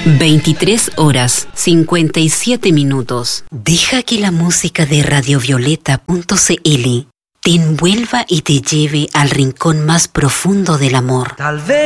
23 horas 57 minutos. Deja que la música de radiovioleta.cl te envuelva y te lleve al rincón más profundo del amor. Tal vez